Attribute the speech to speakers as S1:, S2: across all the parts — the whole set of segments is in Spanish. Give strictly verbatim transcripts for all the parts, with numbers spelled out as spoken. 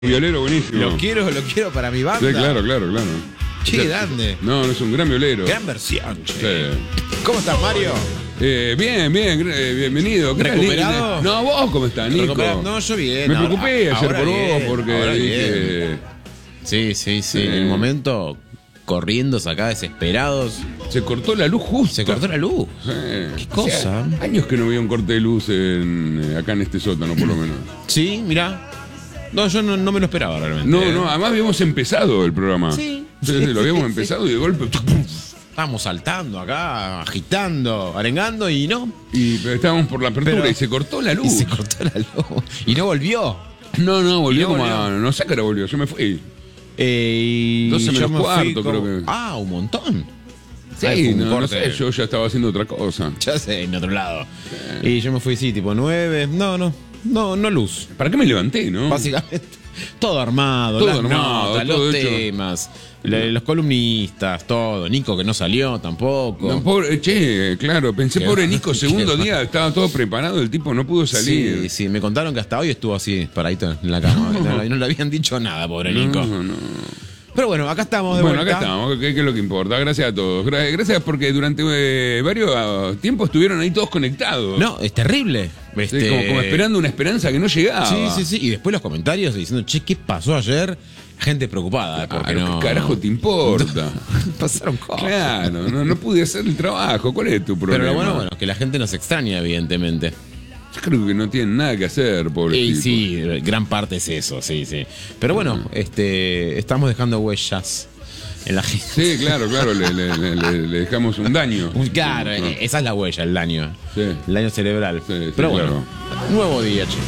S1: Violero buenísimo.
S2: Lo quiero, lo quiero para mi banda.
S1: Sí, claro, claro, claro.
S2: Qué grande.
S1: No, no es un gran violero.
S2: Gran versión, che.
S1: Sí.
S2: ¿Cómo estás, Mario?
S1: Eh, bien, bien, eh, bienvenido. ¿Qué tal,
S2: ¿Recuperado?
S1: Nico? No, vos cómo estás, Nico.
S2: ¿Recuperado? No, yo bien.
S1: Me
S2: ahora-
S1: preocupé ayer
S2: ahora
S1: por
S2: bien,
S1: vos porque
S2: ahora
S1: dije.
S2: bien. Sí, sí, sí.
S1: Eh.
S2: En el momento, corriendo, acá desesperados.
S1: Se cortó la luz justo.
S2: Se cortó la luz.
S1: Eh,
S2: Qué cosa.
S1: hacía años que no veía un corte de luz en, acá en este sótano, por lo menos.
S2: Sí, mirá. No, yo no, no me lo esperaba realmente.
S1: No,
S2: ¿eh?
S1: no, además habíamos empezado el programa.
S2: Sí.
S1: Sí, sí, lo habíamos empezado y de golpe.
S2: Estábamos saltando acá, agitando, arengando y no.
S1: Y estábamos por la apertura
S2: Pero-
S1: y se cortó la luz.
S2: Y se cortó la luz. Y no volvió.
S1: No, no, volvió
S2: Y no
S1: como
S2: volvió.
S1: a. No sé a qué hora volvió, yo me fui.
S2: Eh, y
S1: doce
S2: yo
S1: menos
S2: me fui
S1: cuarto,
S2: como-
S1: creo que.
S2: Ah, un montón.
S1: Sí,
S2: Ah, fue un
S1: no, no
S2: corte.
S1: sé, yo ya estaba haciendo otra cosa.
S2: Ya sé, en otro lado. Y yo me fui, sí, tipo nueve. No, no, no, no luz.
S1: ¿Para qué me levanté, no?
S2: Básicamente, todo armado,
S1: Todo
S2: las
S1: armado,
S2: notas,
S1: todo
S2: los
S1: hecho.
S2: temas, le- los columnistas, todo. Nico que no salió tampoco.
S1: No, pobre, che, claro, pensé,
S2: Qué-
S1: pobre Nico, segundo
S2: qué-
S1: día, estaba todo preparado, el tipo no pudo salir.
S2: Sí, sí, me contaron que hasta hoy estuvo así, paradito en la cama. No, no le habían dicho nada, pobre Nico.
S1: No, no.
S2: Pero bueno, acá estamos de
S1: Bueno,
S2: vuelta.
S1: acá estamos, ¿qué, qué es lo que importa? Gracias a todos. Gra- Gracias porque durante eh, varios ah, tiempos estuvieron ahí todos conectados.
S2: No, es terrible.
S1: Sí,
S2: Este-
S1: como, como esperando una esperanza que no llegaba.
S2: Sí, sí, sí. Y después los comentarios diciendo, che, ¿qué pasó ayer? Gente preocupada. Porque
S1: Claro,
S2: no...
S1: ¿qué carajo te importa?
S2: Pasaron cosas.
S1: Claro, no, no pude hacer el trabajo. ¿Cuál es tu problema?
S2: Pero lo bueno, bueno, que la gente nos extraña, evidentemente.
S1: Yo creo que no tienen nada que hacer, pobre
S2: Y
S1: tipo.
S2: sí, gran parte es eso, sí, sí. Pero bueno, este, estamos dejando huellas en la gente.
S1: Sí, claro, claro, le, le- le- le- le dejamos un daño.
S2: Claro,
S1: No.
S2: eh, esa es la huella, el daño.
S1: Sí.
S2: El daño cerebral.
S1: Sí, sí,
S2: Pero bueno, nuevo día, che.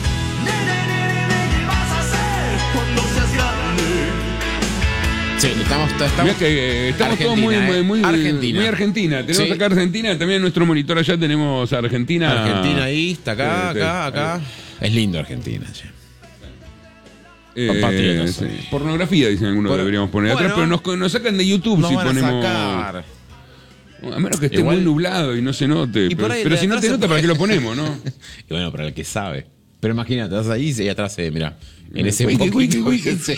S2: Sí, estamos, estamos
S1: Mirá que eh, estamos todos muy,
S2: Argentina,
S1: muy, muy,
S2: eh. Argentina.
S1: muy Argentina. Tenemos
S2: Sí.
S1: acá Argentina, también en nuestro monitor allá tenemos a Argentina.
S2: Argentina ahí, está acá,
S1: Sí, sí.
S2: acá, acá. Es lindo Argentina, che.
S1: Eh,
S2: Patriotas,
S1: sí.
S2: sí.
S1: Pornografía, dicen algunos,
S2: Por-
S1: deberíamos poner atrás,
S2: bueno.
S1: pero nos, nos sacan de YouTube
S2: No
S1: si
S2: van a
S1: ponemos.
S2: sacar.
S1: A menos que esté
S2: Igual-
S1: muy nublado y no se note.
S2: Y
S1: Pero,
S2: por ahí
S1: pero
S2: de
S1: si no
S2: atrás
S1: te
S2: se
S1: nota, ¿para
S2: puede.
S1: qué lo ponemos, no?
S2: Y bueno, para el que sabe. Pero imagínate, estás ahí y atrás, eh, mirá, en ese
S1: Wiki, wiki,
S2: poquito-
S1: wiki.
S2: Sí.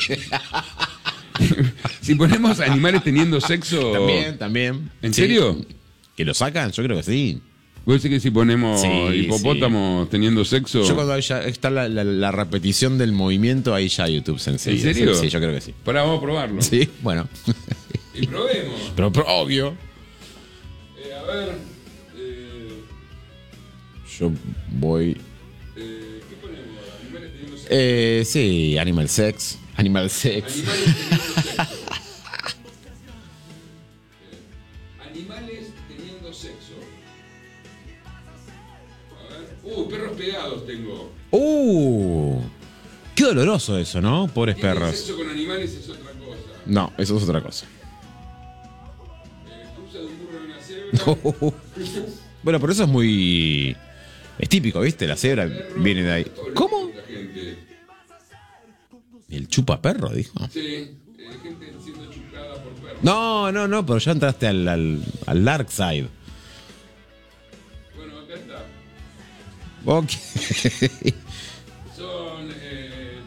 S1: Si ponemos animales teniendo sexo.
S2: También, también.
S1: ¿En
S2: Sí.
S1: serio?
S2: ¿Que lo sacan? Yo creo que sí.
S1: ¿Vos decís que si ponemos
S2: Sí,
S1: hipopótamos teniendo sexo?
S2: Yo cuando ya está la, la- la repetición del movimiento, ahí ya YouTube se enseña.
S1: ¿En serio?
S2: Sí, sí, yo creo que sí.
S1: Pará, vamos a probarlo.
S2: Sí, bueno.
S1: Y probemos.
S2: Pero, pero obvio.
S1: Eh, a ver. Eh,
S2: Yo voy.
S1: eh, ¿Qué ponemos? Animales teniendo sexo.
S2: Eh, sí, Animal Sex. Animal Sex.
S1: Animales teniendo sexo. Eh, Animales teniendo sexo. A ver. Uh, perros pegados tengo.
S2: ¡Uh! Qué doloroso eso, ¿no? Pobres
S1: El
S2: perros.
S1: sexo con animales es otra cosa.
S2: No, eso es otra cosa.
S1: Eh, cruza de un burro y una cebra.
S2: Bueno, pero eso es muy. Es típico, ¿viste? La cebra viene de ahí. ¿Cómo?
S1: La gente.
S2: El chupa perro, dijo.
S1: Sí, eh, gente siendo chupada por perros.
S2: No, no, no, pero ya entraste al, al, al dark side.
S1: Bueno, acá está.
S2: Ok.
S1: Son. Eh,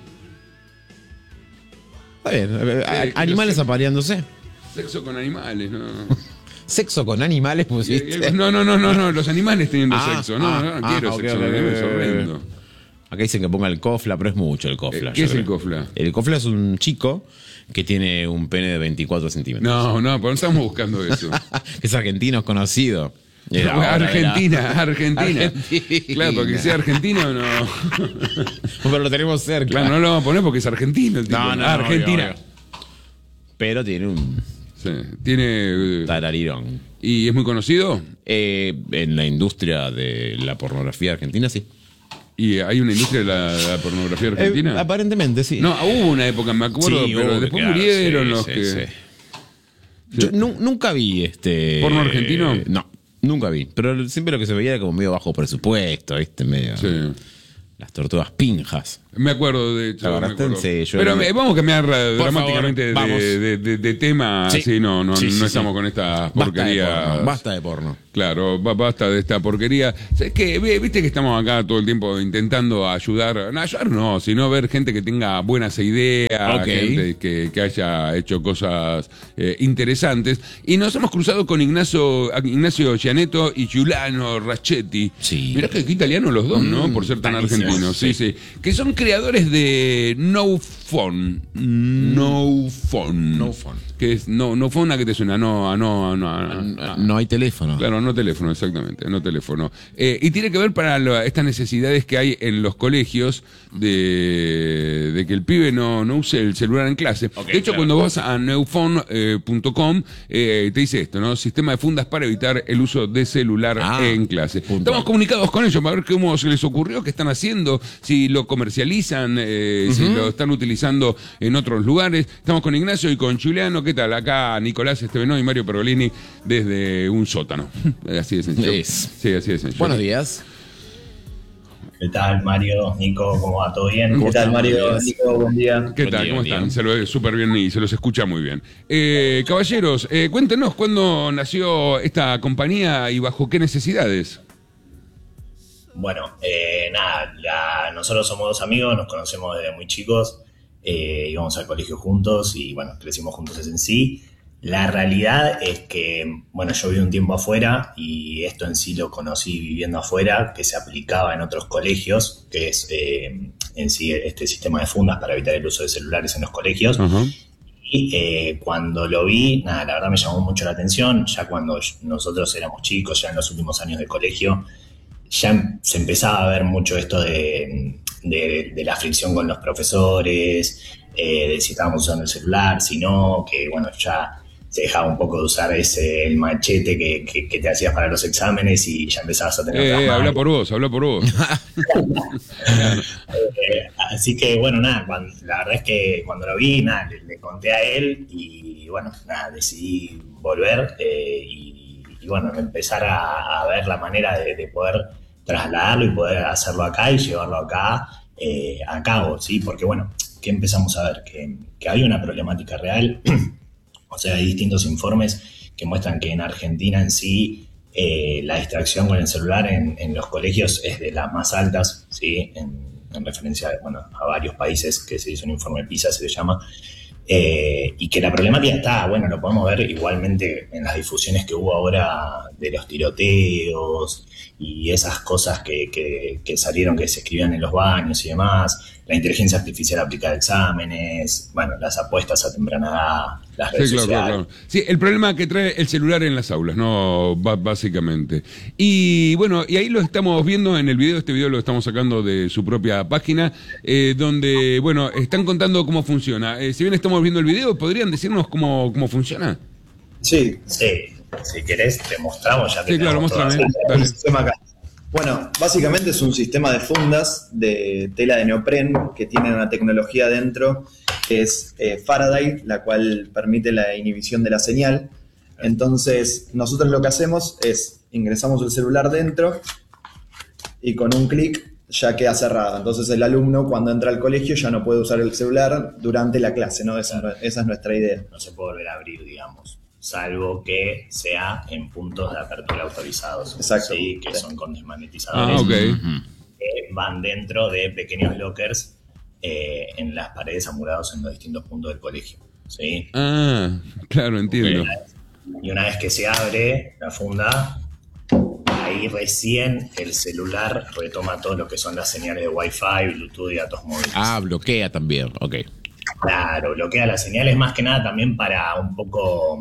S2: Está bien. eh, a-
S1: Sí,
S2: animales
S1: yo sé.
S2: apareándose.
S1: sexo con animales, ¿no?
S2: Sexo con animales
S1: Y- y-
S2: pusiste.
S1: No, no, no, no, no, los animales teniendo
S2: Ah,
S1: sexo. No,
S2: ah,
S1: no, no
S2: ah,
S1: quiero
S2: ok,
S1: sexo
S2: ok,
S1: con animales, es
S2: ok.
S1: horrendo.
S2: Acá dicen que ponga el cofla, pero es mucho el cofla.
S1: Eh, ¿qué
S2: yo
S1: es el
S2: creo.
S1: cofla?
S2: El cofla es un chico que tiene un pene de veinticuatro centímetros.
S1: No, no, pero no estamos buscando eso.
S2: Es argentino, es conocido. Era ahora,
S1: Argentina,
S2: era-
S1: Argentina.
S2: Argentina.
S1: Claro, porque sea argentino no.
S2: Pero lo tenemos cerca.
S1: Claro, no lo vamos a poner porque es argentino el tipo.
S2: No, no, no,
S1: Argentina.
S2: obvio, obvio. Pero tiene un
S1: Sí, tiene. eh,
S2: tararirón.
S1: ¿Y es muy conocido?
S2: Eh, en la industria de la pornografía argentina, sí.
S1: ¿Y hay una industria de la, de la pornografía argentina?
S2: Eh, aparentemente, sí.
S1: No, hubo una época, me acuerdo,
S2: Sí,
S1: pero
S2: obvio,
S1: después
S2: claro,
S1: murieron
S2: sí,
S1: los
S2: sí,
S1: que.
S2: sí. Yo nu- nunca vi este.
S1: ¿Porno argentino?
S2: eh, no, nunca vi. Pero siempre lo que se veía era como medio bajo presupuesto, ¿viste? Medio.
S1: Sí.
S2: Las tortugas pinjas.
S1: Me acuerdo, de hecho.
S2: La
S1: me
S2: agarraste en
S1: acuerdo.
S2: serio.
S1: Pero me- vamos a cambiar eh,
S2: Por
S1: dramáticamente
S2: favor,
S1: de,
S2: vamos.
S1: de, de- de tema.
S2: Sí.
S1: Sí, no, no,
S2: Sí, sí,
S1: no
S2: sí.
S1: estamos con estas
S2: Basta de
S1: porquerías.
S2: porno. Basta de porno.
S1: Claro, ba- basta de esta porquería. ¿Sabes qué? Ve- Viste que estamos acá todo el tiempo intentando ayudar. No, ayudar no, sino ver gente que tenga buenas ideas,
S2: Ok.
S1: gente que, que haya hecho cosas eh, interesantes. Y nos hemos cruzado con Ignacio, Ignacio Gianetto y Giuliano Racchetti.
S2: Sí.
S1: Mirá que, que italianos los dos, ¿no?
S2: Mm,
S1: Por ser tan
S2: buenísimo.
S1: argentinos. Sí, sí. Que son creadores de No Phone. No Phone.
S2: No Phone.
S1: Que es no, no phone, ¿a qué te suena? No, a no, a no, a- a-
S2: No hay teléfono.
S1: Claro, no teléfono, exactamente, no teléfono. Eh, y tiene que ver para lo- estas necesidades que hay en los colegios de, de que el pibe no, no use el celular en clase.
S2: Ok,
S1: de hecho,
S2: claro.
S1: cuando vas a neufone punto com, eh, te dice esto, ¿no? Sistema de fundas para evitar el uso de celular
S2: Ah,
S1: en clase.
S2: puntual.
S1: Estamos comunicados con ellos para ver cómo se les ocurrió, qué están haciendo, si lo comercializan, eh, si lo están utilizando en otros lugares. Estamos con Ignacio y con Giuliano. ¿Qué tal? Acá Nicolás Estebenó y Mario Pergolini desde un sótano. Así de sencillo.
S2: Es.
S1: Sí, así de sencillo.
S2: Buenos días.
S3: ¿Qué tal, Mario? Nico, ¿cómo va? ¿Todo bien?
S2: ¿Cómo
S3: ¿Qué tal,
S2: están?
S3: Mario?
S2: Buenos días.
S3: Nico, buen día.
S1: ¿Qué
S2: Buen
S1: tal?
S2: día,
S1: ¿Cómo
S2: buen
S1: están?
S2: día.
S1: Se lo ve súper bien y se los escucha muy bien. Eh, caballeros, eh, cuéntenos cuándo nació esta compañía y bajo qué necesidades.
S3: Bueno, eh, nada, la- nosotros somos dos amigos, nos conocemos desde muy chicos, eh, íbamos al colegio juntos y bueno, crecimos juntos en sí. La realidad es que, bueno, yo viví un tiempo afuera y esto en sí lo conocí viviendo afuera, que se aplicaba en otros colegios, que es eh, en sí este sistema de fundas para evitar el uso de celulares en los colegios.
S1: Ajá.
S3: Y eh, cuando lo vi, nada, la verdad me llamó mucho la atención, ya cuando nosotros éramos chicos, ya en los últimos años de colegio, ya em- se empezaba a ver mucho esto de, de- de la fricción con los profesores, eh, de si estábamos usando el celular, si no, que bueno, ya se dejaba un poco de usar ese el machete que, que- que te hacías para los exámenes y ya empezabas a tener
S1: Eh,
S3: otras
S1: eh, habla
S3: manos.
S1: por vos, habla por vos.
S3: Eh, así que bueno, nada, cuando- la verdad es que cuando lo vi, nada, le, le conté a él y bueno, nada, decidí volver eh, y, y bueno, empezar a, a ver la manera de, de poder trasladarlo y poder hacerlo acá y llevarlo acá eh, a cabo, ¿sí? Porque bueno, ¿qué empezamos a ver? Que, que hay una problemática real, o sea, hay distintos informes que muestran que en Argentina en sí eh, la distracción con el celular en, en los colegios es de las más altas, ¿sí? En, en referencia bueno, a varios países, que se hizo un informe PISA, se le llama, eh, y que la problemática está, bueno, lo podemos ver igualmente en las difusiones que hubo ahora de los tiroteos y esas cosas que, que, que salieron, que se escribían en los baños y demás, la inteligencia artificial aplicada a exámenes, bueno, las apuestas a temprana edad, las redes
S1: Sí, claro,
S3: sociales.
S1: claro, claro. Sí, el problema que trae el celular en las aulas, no, Ba- básicamente. Y bueno, y ahí lo estamos viendo en el video, este video lo estamos sacando de su propia página, eh, donde, bueno, están contando cómo funciona. Eh, si bien estamos viendo el video, ¿podrían decirnos cómo, cómo funciona?
S4: Sí,
S3: Sí, si querés te mostramos ya que
S1: Sí, claro,
S3: tenemos todas
S1: mostrame.
S3: las-
S1: Dale.
S4: un sistema acá. Bueno, básicamente es un sistema de fundas de tela de neopren que tiene una tecnología dentro que es eh, Faraday, la cual permite la inhibición de la señal. Entonces, nosotros lo que hacemos es ingresamos el celular dentro y con un clic ya queda cerrado. Entonces, el alumno cuando entra al colegio ya no puede usar el celular durante la clase, ¿no? Esa, esa es nuestra idea.
S3: no se puede volver a abrir, digamos, salvo que sea en puntos de apertura autorizados,
S4: Exacto.
S3: ¿sí? Que
S4: Sí.
S3: son con
S1: Ah,
S3: desmagnetizadores
S1: ok.
S3: que van dentro de pequeños lockers eh, en las paredes amurados en los distintos puntos del colegio, ¿sí?
S1: Ah, claro, entiendo.
S3: Y una vez que se abre la funda, ahí recién el celular retoma todo lo que son las señales de Wi-Fi, Bluetooth y datos móviles.
S2: Ah, bloquea también. Ok.
S3: Claro, bloquea las señales más que nada también para un poco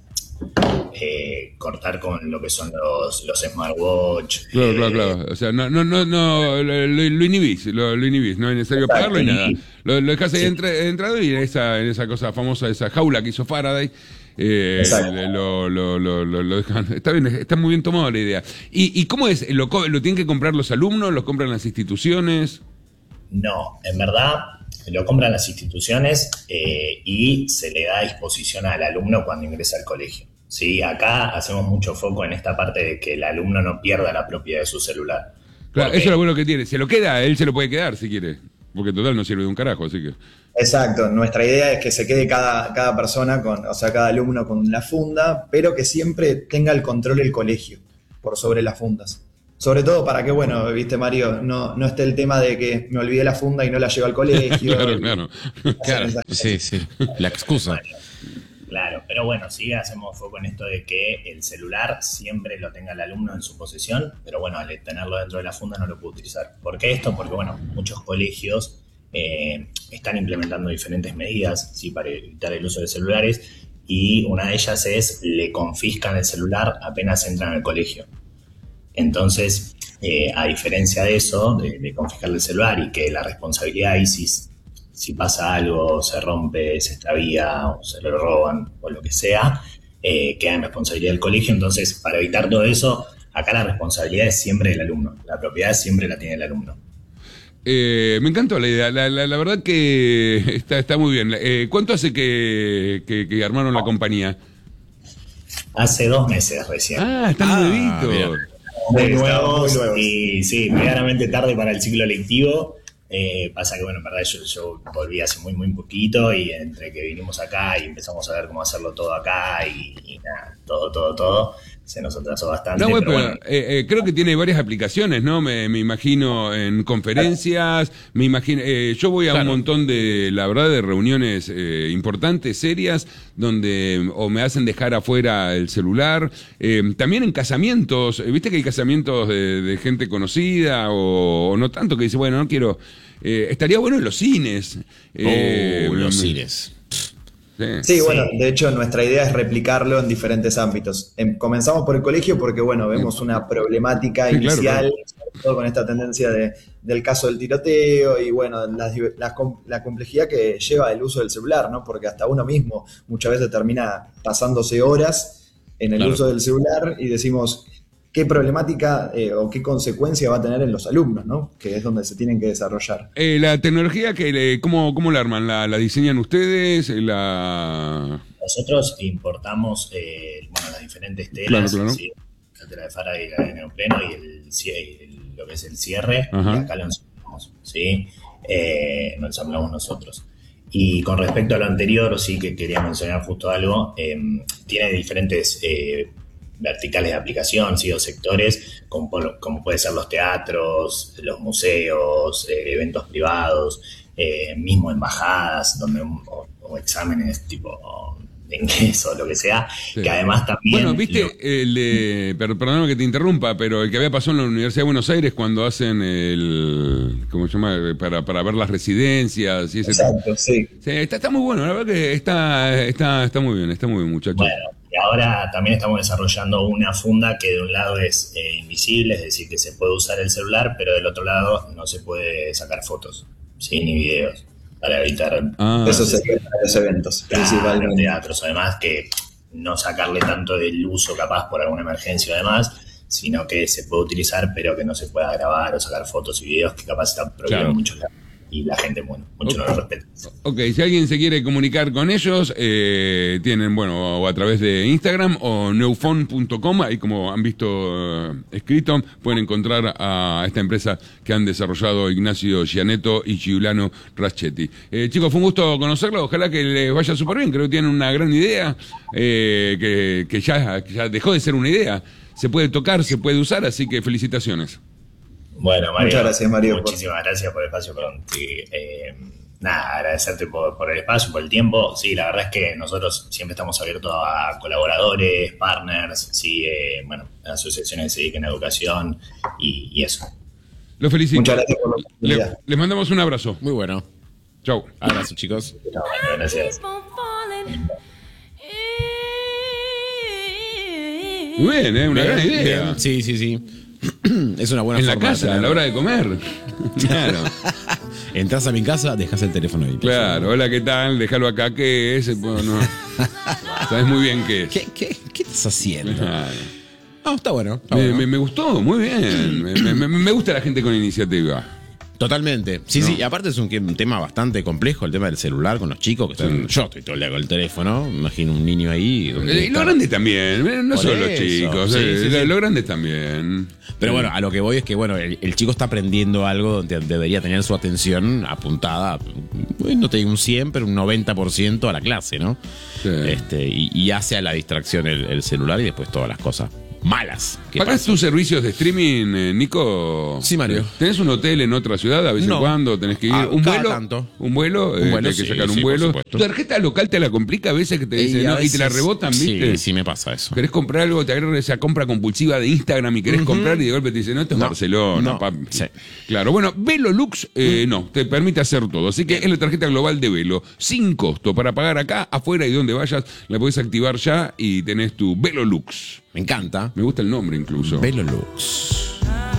S3: eh, cortar con lo que son los, los smartwatch.
S1: Claro,
S3: eh,
S1: claro, claro. O sea, no, no, no, no lo, lo- lo inhibís, lo, lo inhibís, no es necesario
S3: Exacto,
S1: pagarlo y nada.
S3: inhibís.
S1: Lo, lo dejás ahí
S3: Sí.
S1: entre- entrado y en esa, en esa cosa famosa, esa jaula que hizo Faraday, eh,
S3: Exacto.
S1: lo, lo, lo, lo, lo dejan. Está bien, está muy bien tomado la idea. ¿Y, y cómo es? ¿Lo, co- ¿Lo tienen que comprar los alumnos? ¿Lo compran las instituciones?
S3: No, en verdad lo compran las instituciones eh, y se le da a disposición al alumno cuando ingresa al colegio. ¿Sí? Acá hacemos mucho foco en esta parte de que el alumno no pierda la propiedad de su celular.
S1: Claro,
S3: Porque-
S1: eso es lo bueno que tiene. Se lo queda, él se lo puede quedar si quiere. porque total no sirve de un carajo, así que...
S4: Exacto, nuestra idea es que se quede cada, cada persona, con, o sea, cada alumno con la funda, pero que siempre tenga el control el colegio por sobre las fundas. Sobre todo para que, bueno, viste Mario, no, no esté el tema de que me olvidé la funda y no la llevo al colegio.
S1: Claro, claro.
S2: Claro, sí, sí, la excusa.
S3: Claro, pero bueno, sí hacemos foco en esto de que el celular siempre lo tenga el alumno en su posesión, pero bueno, al tenerlo dentro de la funda no lo puede utilizar. ¿Por qué esto? Porque bueno, muchos colegios eh, están implementando diferentes medidas, ¿sí?, para evitar el uso de celulares, y una de ellas es le confiscan el celular apenas entran al colegio. Entonces, eh, a diferencia de eso, de, de confiscarle el celular y que la responsabilidad ahí si, si pasa algo, se rompe, se extravía o se lo roban o lo que sea, eh, queda en responsabilidad del colegio. Entonces, para evitar todo eso, acá la responsabilidad es siempre del alumno, la propiedad siempre la tiene el alumno.
S1: Eh, me encantó la idea, la, la, la verdad que está, está muy bien. Eh, ¿Cuánto hace que, que, que armaron la compañía?
S3: Hace dos meses recién.
S1: Ah, están
S2: Ah,
S1: nuevitos.
S3: Muy
S4: Sí,
S3: nuevos,
S4: muy nuevos.
S3: y sí, medianamente tarde para el ciclo lectivo. Eh, pasa que, bueno, en verdad yo, yo volví hace muy, muy poquito, y entre que vinimos acá y empezamos a ver cómo hacerlo todo acá y, y nada, todo, todo, todo, se nos atrasó bastante.
S1: No, bueno,
S3: pero
S1: pero,
S3: bueno,
S1: eh, eh, creo que tiene varias aplicaciones, ¿no? Me, me imagino en conferencias, me imagino, eh, yo voy a
S2: Claro.
S1: un montón de, la verdad, de reuniones eh, importantes, serias, donde o me hacen dejar afuera el celular, eh, también en casamientos, eh, viste que hay casamientos de, de gente conocida o, o no tanto, que dice, bueno, no quiero, eh, estaría bueno en los cines. Eh,
S2: Oh, los
S1: mm,
S2: cines.
S1: Sí.
S4: Sí, bueno, de hecho nuestra idea es replicarlo en diferentes ámbitos. Em, comenzamos por el colegio porque, bueno, vemos una problemática
S1: Sí, claro,
S4: inicial,
S1: claro.
S4: sobre todo con esta tendencia de, del caso del tiroteo y, bueno, la, la, la complejidad que lleva el uso del celular, ¿no? Porque hasta uno mismo muchas veces termina pasándose horas en el
S2: Claro.
S4: uso del celular y decimos qué problemática eh, o qué consecuencia va a tener en los alumnos, ¿no? Que es donde se tienen que desarrollar.
S1: Eh, la tecnología, que le- ¿cómo, ¿cómo la arman? ¿La, la diseñan ustedes? La...
S3: nosotros importamos eh, bueno, las diferentes telas,
S1: Claro, claro.
S3: ¿sí? La tela de Faraday y la de neopreno y el, cie- el- lo que es el cierre,
S1: Ajá.
S3: y acá lo ensamblamos, ¿sí? Eh, lo ensamblamos nosotros. Y con respecto a lo anterior, sí que quería mencionar justo algo, eh, tiene diferentes eh, verticales de aplicación, ¿sí?, o sectores, como, como puede ser los teatros, los museos, eh, eventos privados, eh, mismo embajadas, donde o, o exámenes tipo de inglés o lo que sea,
S1: Sí.
S3: que además también...
S1: Bueno, viste,
S3: lo-
S1: el de, per- perdóname que te interrumpa, pero el que había pasado en la Universidad de Buenos Aires cuando hacen el, ¿cómo se llama? Para, para ver las residencias y ese tipo.
S4: Exacto, sí.
S1: Sí, está, está muy bueno, la verdad que está, está, está muy bien, está muy bien, muchachos.
S3: Bueno, y ahora también estamos desarrollando una funda que de un lado es eh, invisible, es decir, que se puede usar el celular, pero del otro lado no se puede sacar fotos, ¿sí?, ni videos, para evitar
S1: Ah,
S4: Eso sería para los eventos,
S3: claro,
S4: principalmente.
S3: teatros. Además que no sacarle tanto del uso capaz por alguna emergencia o demás, sino que se puede utilizar, pero que no se pueda grabar o sacar fotos y videos que capaz están prohibidos
S1: Claro.
S3: en muchos lados. Y la gente, bueno, mucho no lo respeta.
S1: ok, si alguien se quiere comunicar con ellos, eh, tienen, bueno, o a través de Instagram o neufon punto com, ahí como han visto eh, escrito, pueden encontrar a esta empresa que han desarrollado Ignacio Gianetto y Giuliano Raschetti. Eh, chicos, fue un gusto conocerlo, ojalá que les vaya súper bien, creo que tienen una gran idea, eh, que, que ya, que ya dejó de ser una idea, se puede tocar, se puede usar, así que felicitaciones.
S3: Bueno, Mario.
S4: Muchas gracias, Mario, por-
S3: Muchísimas gracias por el espacio. Perdón, sí, eh, nada, agradecerte por, por el espacio, por el tiempo. Sí, la verdad es que nosotros siempre estamos abiertos a colaboradores, partners, sí, eh, bueno, asociaciones que se dediquen a educación y, y eso.
S1: Los felicito.
S4: Muchas gracias por la
S1: Le-
S4: oportunidad.
S1: les mandamos un abrazo.
S2: Muy bueno.
S1: Chau.
S2: Abrazo, chicos.
S3: No, bueno, gracias.
S1: Muy bien, ¿eh? Una
S2: Bien,
S1: gran idea.
S2: bien. Sí, sí, sí. Es una buena
S1: En la
S2: forma de
S1: casa, a
S2: tener-
S1: la hora de comer. Claro,
S2: Entras a mi casa, dejas el teléfono ahí.
S1: claro. Hola, ¿qué tal? Déjalo acá, ¿qué es? Bueno, sabes muy bien qué es.
S2: ¿Qué, qué, ¿Qué estás haciendo?
S1: Claro.
S2: Ah, está bueno. Está
S1: Me,
S2: bueno.
S1: me- me gustó, muy bien. Me, me- me- me gusta la gente con iniciativa.
S2: Totalmente. Sí,
S1: No.
S2: sí, y aparte es un, que- un tema bastante complejo, el tema del celular con los chicos que están. Yo estoy todo el día con el teléfono, imagino un niño ahí. donde
S1: Eh, Y
S2: está-
S1: los grandes también, eh, no
S2: Por
S1: solo los
S2: eso,
S1: chicos,
S2: sí,
S1: eh,
S2: sí, sí.
S1: los grandes también.
S2: Pero bueno, a lo que voy es que bueno, el, el chico está aprendiendo algo donde debería tener su atención apuntada, eh, no te digo un cien, pero un noventa por ciento a la clase, ¿no?
S1: Sí.
S2: Este, y, y hace a la distracción el, el celular y después todas las cosas malas que
S1: ¿Pagás
S2: pasan.
S1: tus servicios de streaming, eh, Nico?
S2: Sí, Mario.
S1: ¿Tenés un hotel en otra ciudad? ¿A veces
S2: No.
S1: en cuando tenés que ir?
S2: Ah,
S1: ¿Un
S2: cada
S1: vuelo?
S2: tanto.
S1: ¿Un vuelo?
S2: Un
S1: Eh,
S2: vuelo,
S1: hay que
S2: sí,
S1: sacar un
S2: sí, por
S1: vuelo.
S2: supuesto.
S1: ¿Tu tarjeta local te la complica a veces que te dicen,
S2: Y a
S1: no, y te la
S2: veces-
S1: rebotan, viste?
S2: Sí, sí me pasa eso.
S1: Querés comprar algo, te agarra esa compra compulsiva de Instagram y querés comprar y de golpe te dicen, no, esto es
S2: No,
S1: Barcelona,
S2: no,
S1: papi.
S2: sí.
S1: Claro, bueno, Velolux eh, no, te permite hacer todo. Así que es la tarjeta global de Velo, sin costo. Para pagar acá, afuera y donde vayas, la podés activar ya y tenés tu Velolux.
S2: Me encanta.
S1: Me gusta el nombre incluso.
S2: Velolux.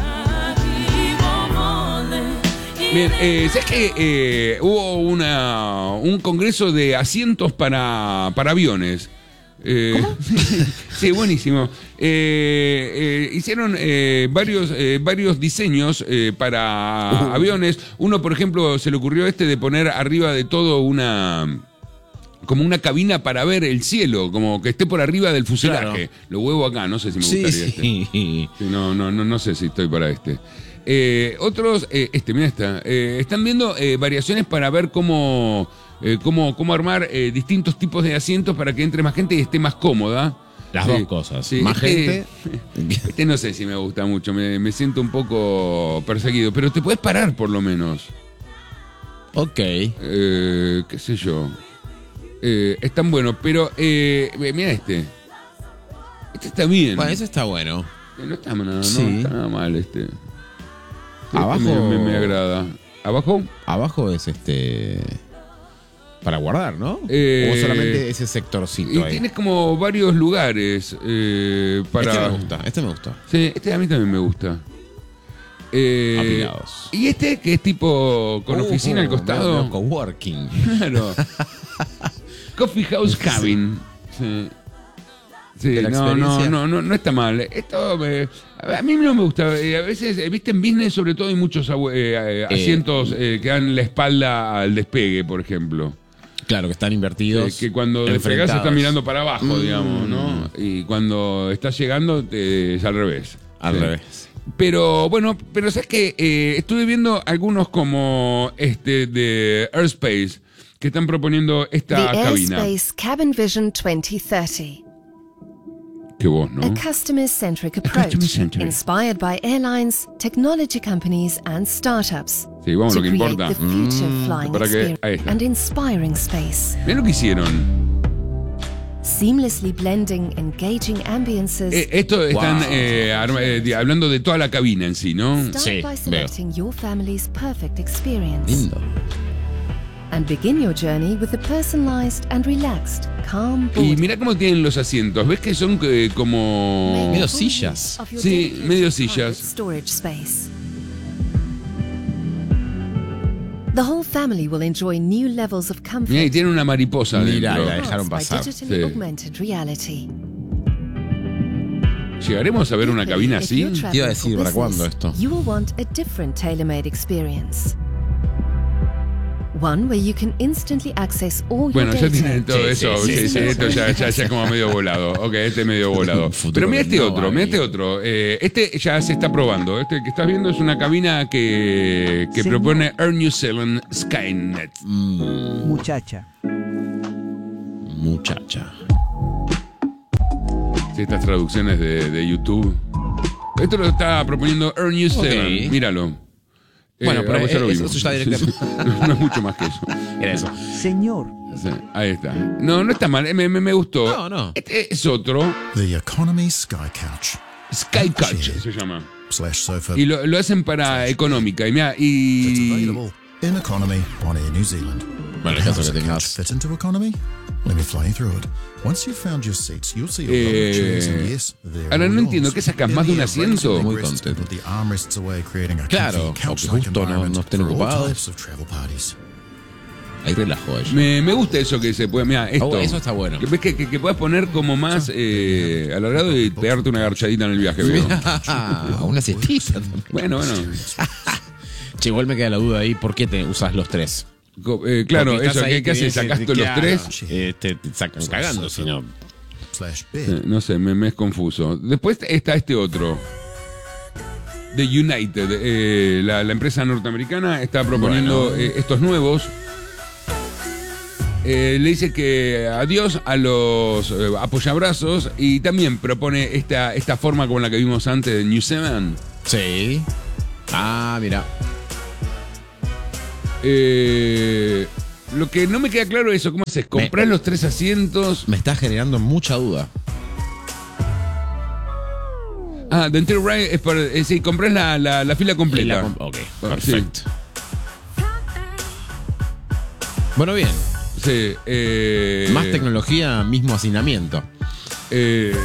S1: Bien, eh, ¿sabes que eh, hubo una, un congreso de asientos para, para aviones? Eh, sí, buenísimo. Eh, eh, hicieron eh, varios, eh, varios diseños eh, para aviones. Uno, por ejemplo, se le ocurrió este de poner arriba de todo una... como una cabina para ver el cielo, como que esté por arriba del fuselaje.
S2: Claro.
S1: Lo huevo acá, no sé si me
S2: Sí,
S1: gustaría este.
S2: sí.
S1: Sí, no, no, no, no sé si estoy para este. Eh, otros, eh, este, mira esta, eh, están viendo eh, variaciones para ver cómo, eh, cómo, cómo armar eh, distintos tipos de asientos para que entre más gente y esté más cómoda.
S2: Las
S1: Sí,
S2: dos cosas.
S1: sí,
S2: Más
S1: este-
S2: gente.
S1: Este no sé si me gusta mucho, me, me siento un poco perseguido, pero te puedes parar por lo menos.
S2: Ok.
S1: Eh, qué sé yo. Eh, es tan bueno, pero eh, mira este. Este está bien.
S2: Bueno, eso está bueno.
S1: Eh, No está, nada, no
S2: Sí.
S1: está nada mal este.
S2: Abajo-
S1: Este me, me- me agrada. ¿Abajo?
S2: Abajo es este. Para guardar, ¿no?
S1: Eh,
S2: o solamente ese sectorcito
S1: Y
S2: ahí.
S1: tienes como varios lugares eh, para.
S2: Este me gusta, este me gusta.
S1: Sí, este a mí también me gusta. Eh,
S2: Apilados.
S1: y este que es tipo con
S2: Uh,
S1: oficina al costado.
S2: medio coworking.
S1: Claro. Coffee House Cabin. Sí. Sí,
S2: ¿De la
S1: no, no,
S2: experiencia?
S1: no, no, no está mal. Esto me- a mí no me gusta. Eh, A veces, eh, viste, en business sobre todo hay muchos abue- eh, eh, asientos eh, que dan la espalda al despegue, por ejemplo.
S2: Claro, que están
S1: Eh,
S2: invertidos.
S1: que cuando despegás
S2: enfrentados.
S1: estás mirando para abajo,
S2: Mm.
S1: digamos, ¿no? Y cuando estás llegando te- es al revés.
S2: Al
S1: Sí.
S2: revés.
S1: Pero bueno, pero sabes que eh, estuve viendo algunos como este de Airspace que están proponiendo esta
S5: The
S1: cabina.
S5: Airspace Cabin Vision twenty thirty.
S1: Que vos, ¿no?
S5: A customer-centric approach
S1: customer-centric.
S5: inspired by airlines, technology companies and startups
S1: Sí, vamos,
S5: to
S1: lo que
S5: create
S1: importa.
S5: the future flying
S1: para que-
S5: experience
S1: ahí está.
S5: and inspiring space.
S1: Mirá lo que hicieron.
S5: Seamlessly blending engaging ambiences.
S1: Eh, esto están
S2: Wow.
S1: eh, arma- eh, di- hablando de toda la cabina en sí, ¿no?
S5: Start
S2: sí,
S5: by
S2: veo.
S5: selecting your family's perfect experience
S2: Lindo.
S5: and begin your journey with a personalized and relaxed, calm
S1: Y
S5: boarding.
S1: mirá cómo tienen los asientos. ¿Ves que son eh, como...
S2: Medio sillas.
S5: Of your
S1: Sí,
S5: dedicated
S1: medio
S5: private
S1: sillas.
S5: Storage space. The whole family will enjoy new levels of comfort.
S1: Mirá, y tienen una mariposa
S2: Mira,
S1: adentro.
S2: la dejaron
S5: enhanced
S2: pasar.
S5: by digitally
S1: Sí.
S5: augmented reality.
S1: ¿Llegaremos a ver una cabina
S5: If
S1: así?
S5: you're
S2: Te iba a
S5: traveling
S2: decir,
S5: for
S2: ¿para cuándo
S5: business,
S2: esto?
S5: You will want a different tailor-made experience. One where you can instantly access all
S1: Bueno,
S5: your
S1: ya
S5: data.
S1: tienen todo
S2: Sí,
S1: eso.
S2: sí,
S1: Sí,
S2: sí,
S1: sí,
S2: sí.
S1: esto ya, ya, ya como medio volado. Ok, este es medio volado.
S2: Un futuro
S1: Pero mira
S2: que
S1: este
S2: no
S1: otro,
S2: va a
S1: mira este
S2: venir.
S1: otro. Eh, este ya se está probando. Este que estás viendo es una cabina que, que propone Air New Zealand Skynet.
S6: Muchacha.
S2: Muchacha.
S1: Sí, estas traducciones de, de YouTube. Esto lo está proponiendo Air New Zealand.
S2: Ok.
S1: Míralo. Eh,
S2: Bueno, pero
S1: ah, ya lo
S2: eso-
S1: vimos.
S2: eso ya directamente-
S1: no, no es mucho más que eso.
S2: Era eso.
S6: Señor.
S1: Sí, ahí está. No, no está mal. Me, me, me gustó.
S2: No, no.
S1: Este es otro.
S7: The Economy Sky Couch
S1: Sky Couch se llama.
S7: slash sofa.
S1: Y lo, lo hacen para económica. Y mira,
S7: That's
S1: y.
S7: available in economy on Air New Zealand.
S2: Bueno,
S7: How
S2: en caso
S7: does
S2: que
S7: a couch
S2: tengas.
S7: fit into economy? Let me fly you through it. Once you've found your seats, you'll see a
S1: Eh,
S7: row of chairs and yes, they're
S1: ahora no
S7: all
S1: entiendo,
S7: yours.
S1: ¿qué sacas, más de un
S7: In the
S1: asiento?
S7: raised
S2: Muy
S7: legs
S2: contento.
S7: put the armrests away, creating a
S2: Claro,
S7: comfy
S2: o que
S7: couch-like
S2: justo no-
S7: environment
S2: no estén
S7: for all
S2: ocupados.
S7: types of travel parties.
S2: Hay relajo ahí.
S1: Me, me gusta eso que se puede. Mira, esto.
S2: Oh, eso está bueno.
S1: Que ves que, que, que puedas poner como más eh, alargado y pegarte una garchadita en el viaje, veo.
S2: Ah, una cestita también.
S1: Bueno, bueno.
S2: Che, igual me queda la duda ahí, ¿por qué te usas los tres?
S1: Co- eh, claro,
S2: Porque estás
S1: eso,
S2: ahí
S1: ¿qué, qué
S2: que
S1: haces?
S2: dices,
S1: ¿Sacás todos los
S2: claro,
S1: tres?
S2: eh, te, te sacan cagando, si no.
S7: Slash
S1: Eh,
S7: bid.
S1: no sé, me, me es confuso. Después está este otro. The United, eh, la, la empresa norteamericana está proponiendo
S2: Bueno.
S1: eh, estos nuevos. Eh, le dice que adiós a los eh, apoyabrazos y también propone esta, esta forma como la que vimos antes de New Zealand.
S2: Sí. Ah, mira.
S1: Eh, lo que no me queda claro es eso, ¿cómo haces? ¿Comprás
S2: Me-
S1: los tres asientos?
S2: Me está generando mucha duda.
S1: Ah, The Enterprise es para... Eh, sí, comprás la, la, la fila completa.
S2: La comp- ok,
S1: Ah,
S2: perfecto. Bueno, bien.
S1: Sí, eh,
S2: Más tecnología, mismo hacinamiento.
S1: eh,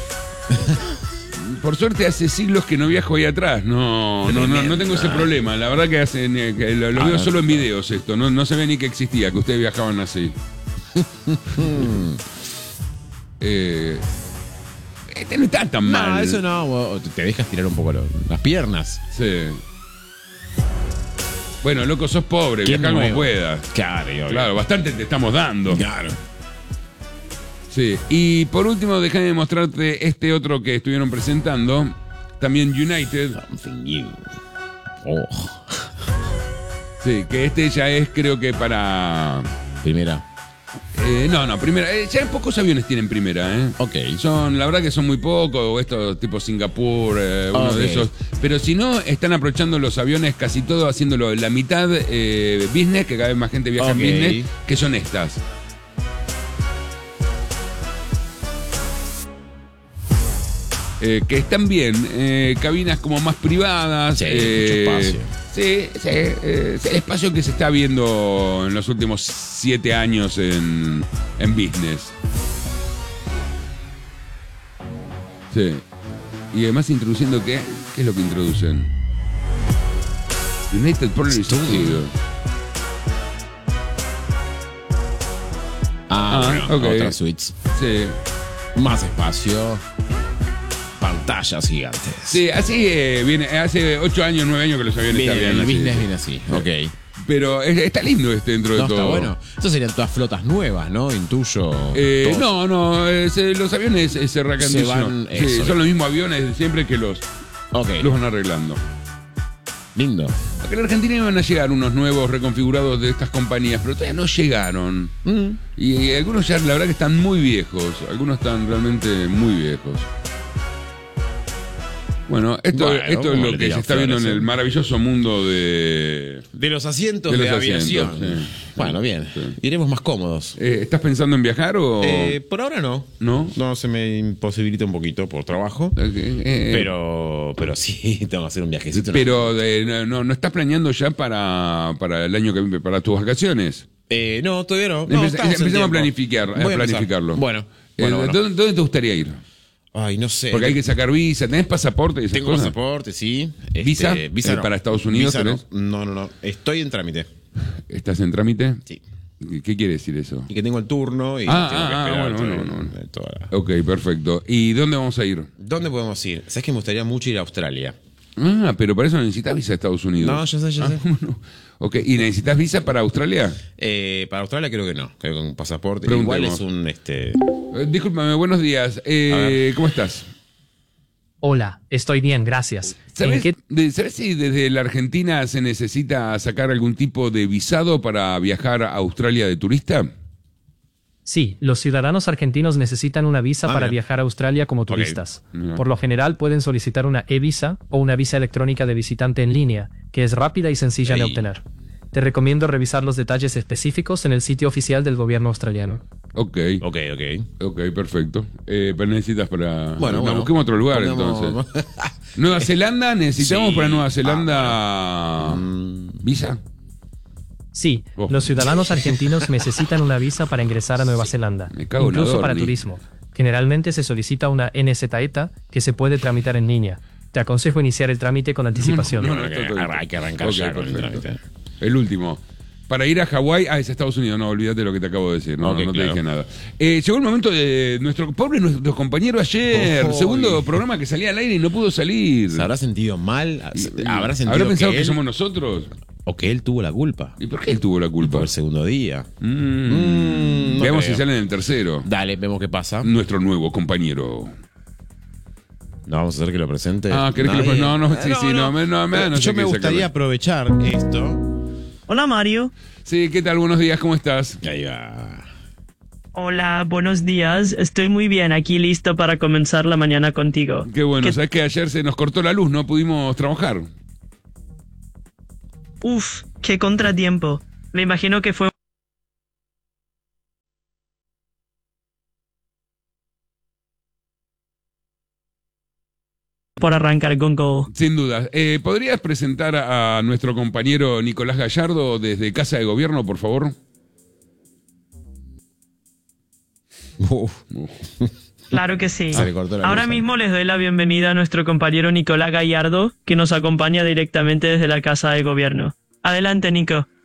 S1: por suerte hace siglos que no viajo ahí atrás. No, no, no, no tengo ese problema. La verdad que, hacen, eh, que lo, lo
S2: Ah,
S1: veo
S2: no.
S1: solo en videos esto. No, no se ve ni que existía, que ustedes viajaban así. eh, este no está tan mal.
S2: No, eso no. vos Te dejas tirar un poco lo- las piernas.
S1: Sí. Bueno, loco, sos pobre,
S2: Qué
S1: viajá como
S2: nuevo.
S1: puedas.
S2: Claro, y obvio.
S1: Claro, bastante te estamos dando.
S2: Claro.
S1: Sí. Y por último, déjame mostrarte este otro que estuvieron presentando. También United.
S2: Something new. Oh.
S1: Sí, que este ya es, creo que para.
S2: Primera.
S1: eh, no, no, primera. eh, ya pocos aviones tienen primera, ¿eh?
S2: Ok.
S1: Son, la verdad que son muy pocos, o estos tipo Singapur, eh, uno
S2: Ok.
S1: de esos. Pero si no, están aprovechando los aviones casi todo, haciéndolo la mitad eh, business, que cada vez más gente viaja
S2: Ok.
S1: en business, que son estas. Eh, que están bien, eh, cabinas como más privadas.
S2: Sí,
S1: eh,
S2: mucho espacio.
S1: Sí, sí, eh, es el espacio que se está viendo en los últimos siete años en, en business. Sí. Y además introduciendo qué, ¿qué es lo que introducen? United Project Studio.
S2: Ah,
S1: Ah,
S2: bueno,
S1: ok.
S2: otras suites.
S1: Sí.
S2: Más espacio. Pantallas gigantes.
S1: Sí, así eh, viene, hace ocho años, nueve años que los aviones
S2: Bien,
S1: están bien
S2: el
S1: así.
S2: business viene así. Ok.
S1: Pero es- está lindo este dentro de
S2: No,
S1: todo.
S2: está bueno. Esas serían todas flotas nuevas, ¿no? Intuyo.
S1: Eh,
S2: todos.
S1: no, no, eh, se- los aviones eh, se reacondicionan.
S2: van-
S1: Sí,
S2: eso.
S1: son los mismos aviones de siempre que los,
S2: Ok.
S1: los van arreglando.
S2: Lindo.
S1: Acá en Argentina iban a llegar unos nuevos reconfigurados de estas compañías, pero todavía no llegaron.
S2: Mm.
S1: Y, y algunos ya, la verdad que están muy viejos. Algunos están realmente muy viejos. Bueno, esto,
S2: Bueno,
S1: esto es
S2: como
S1: lo
S2: le
S1: que se
S2: tiran
S1: está viendo en
S2: flores,
S1: el
S2: ¿eh?
S1: maravilloso mundo de...
S2: De los asientos
S1: De
S2: de,
S1: los
S2: aviación.
S1: asientos, sí.
S2: Bueno, bien.
S1: Sí.
S2: Iremos más cómodos.
S1: Eh, ¿Estás pensando en viajar o...?
S2: Eh, por ahora no.
S1: ¿No?
S2: No, se me imposibilita un poquito por trabajo.
S1: Eh, eh,
S2: Pero, pero sí, tengo que hacer un viajecito.
S1: Pero de- no, no, no estás planeando ya para, para el año que viene, para tus vacaciones.
S2: Eh, no, todavía no. no
S1: Empe-
S2: estamos en
S1: empecemos a
S2: tiempo.
S1: planificar, a
S2: Voy empezar.
S1: planificarlo.
S2: Bueno,
S1: Eh,
S2: bueno, bueno.
S1: ¿dónde, dónde te gustaría ir?
S2: Ay, no sé.
S1: Porque hay que sacar visa. ¿Tenés pasaporte y esas
S2: Tengo
S1: cosas?
S2: pasaporte, sí. Este,
S1: ¿Visa?
S2: Visa
S1: Eh,
S2: no.
S1: para Estados Unidos
S2: Visa no.
S1: tenés.
S2: no, no, no. Estoy en trámite.
S1: ¿Estás en trámite?
S2: Sí.
S1: ¿Qué, qué quiere decir eso?
S2: Y que tengo el turno y
S1: Ah,
S2: tengo que
S1: ah,
S2: esperar.
S1: bueno,
S2: todo
S1: bueno,
S2: el-
S1: bueno.
S2: eh, toda la-
S1: Ok, perfecto. ¿Y dónde vamos a ir?
S2: ¿Dónde podemos ir? ¿Sabes que me gustaría mucho ir a Australia?
S1: Ah, pero para eso necesitas visa a Estados Unidos.
S2: No, ya sé, ya sé.
S1: Ah, bueno. Ok, ¿y necesitas visa para Australia?
S2: Eh, para Australia creo que no. Creo que con pasaporte.
S1: Preguntemos.
S2: Igual es un este.
S1: Eh, discúlpame, buenos días. Eh, ¿Cómo estás?
S8: Hola, estoy bien, gracias. ¿En
S1: ¿Sabes,
S8: qué-
S1: de- ¿Sabes si desde la Argentina se necesita sacar algún tipo de visado para viajar a Australia de turista?
S8: Sí, los ciudadanos argentinos necesitan una visa
S2: Ah,
S8: para
S2: mira.
S8: viajar a Australia como turistas.
S1: Mira.
S8: Por lo general pueden solicitar una e-visa o una visa electrónica de visitante en línea, que es rápida y sencilla de
S2: Ey.
S8: obtener. Te recomiendo revisar los detalles específicos en el sitio oficial del gobierno australiano.
S1: Ok,
S2: Ok, ok.
S1: ok, perfecto. Eh, pero necesitas para...
S2: Bueno,
S1: no,
S2: bueno.
S1: busquemos otro lugar
S2: Pongamos-
S1: entonces. ¿Nueva Zelanda? ¿Necesitamos
S2: Sí.
S1: para Nueva Zelanda
S2: Mm.
S1: visa?
S8: Sí,
S1: Oh.
S8: los ciudadanos argentinos necesitan una visa para ingresar a Nueva Zelanda,
S1: Me cago en la
S8: incluso para
S1: Dorni.
S8: turismo. Generalmente se solicita una N Z E T A que se puede tramitar en línea. Te aconsejo iniciar el trámite con anticipación.
S1: No, no,
S2: Bueno,
S1: esto- esto-
S2: hay que arrancar
S1: Ok,
S2: ya con el
S1: perfecto.
S2: trámite.
S1: El último. para ir a Hawái. Ah, es Estados Unidos, no, olvídate lo que te acabo de decir, no,
S2: Ok,
S1: no te
S2: claro.
S1: dije nada. Eh, llegó el momento de nuestro pobre nuestro compañero ayer,
S2: Oh,
S1: segundo
S2: y-
S1: programa que salía al aire y no pudo salir.
S2: ¿Se habrá sentido mal? ¿Habrá sentido
S1: ¿Habrá pensado que,
S2: él,
S1: somos nosotros?
S2: o que él tuvo la culpa?
S1: ¿Y por qué él tuvo la culpa?
S2: Por el segundo día.
S1: Mm,
S2: Mm, no
S1: Veamos
S2: creo.
S1: si sale en el tercero.
S2: Dale, vemos qué pasa.
S1: Nuestro nuevo compañero.
S2: No vamos a hacer que lo presente.
S1: Ah, ¿querés que lo
S2: Nadie.
S1: No, no, sí, sí, no, me- no, me da, no sé
S2: Yo
S1: qué
S2: me gustaría
S1: sacarle.
S2: aprovechar esto.
S9: Hola Mario.
S1: Sí, ¿qué tal? Buenos días, ¿cómo estás?
S2: Ahí va.
S9: Hola, buenos días. Estoy muy bien, aquí listo para comenzar la mañana contigo.
S1: Qué bueno,
S9: ¿Qué-
S1: sabes que ayer se nos cortó la luz, no pudimos trabajar.
S9: Uf, qué contratiempo. Me imagino que fue por arrancar con Go.
S1: Sin duda. Eh, ¿Podrías presentar a, a nuestro compañero Nicolás Gallardo desde Casa de Gobierno, por favor?
S2: Uf.
S9: Claro que sí.
S2: Se le cortó la
S9: Ahora
S2: luz.
S9: mismo les doy la bienvenida a nuestro compañero Nicolás Gallardo, que nos acompaña directamente desde la Casa de Gobierno. Adelante, Nico.